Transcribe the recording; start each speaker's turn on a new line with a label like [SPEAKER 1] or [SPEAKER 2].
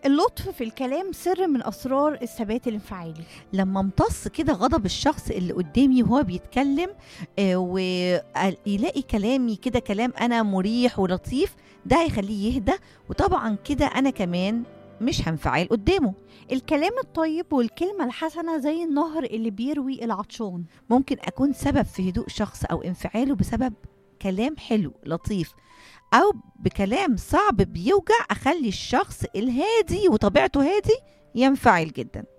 [SPEAKER 1] اللطف في الكلام سر من أسرار الثبات الانفعالي.
[SPEAKER 2] لما امتص كده غضب الشخص اللي قدامي وهو بيتكلم، ويلاقي كلامي كده كلام أنا مريح ولطيف، ده هيخليه يهدى، وطبعا كده أنا كمان مش هنفعل قدامه.
[SPEAKER 1] الكلام الطيب والكلمة الحسنة زي النهر اللي بيروي العطشان.
[SPEAKER 2] ممكن أكون سبب في هدوء شخص أو انفعاله بسبب كلام حلو لطيف، أو بكلام صعب بيوجع أخلي الشخص الهادي وطبيعته هادي ينفعل جدا.